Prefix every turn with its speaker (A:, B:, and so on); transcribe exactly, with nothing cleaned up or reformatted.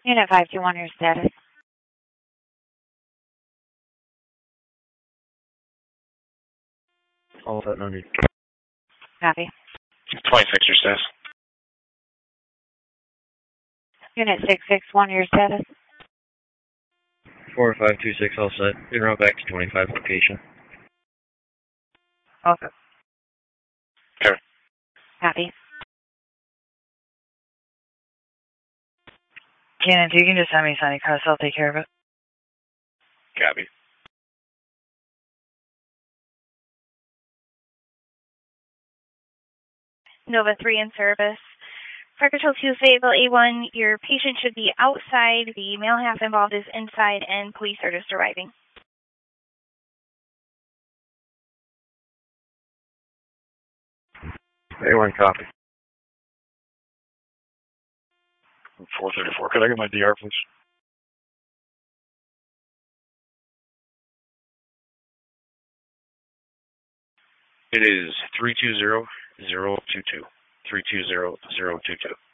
A: Unit five two one, your status.
B: All set, no need.
A: Copy.
C: twenty-six, your status.
A: Unit six six one, your status.
B: four five two six, all set. En route back to twenty-five location.
A: Okay.
C: Okay.
A: Copy.
D: Cannon, you can just send me Sunny Crest. I'll take care of it.
C: Copy.
E: Nova three in service. Parker Hill two, Fayetteville A one, your patient should be outside. The male half involved is inside, and police are just arriving.
B: A one, copy.
C: four thirty-four, could I get my D R, please? It is three two zero zero two two. three two zero zero two two.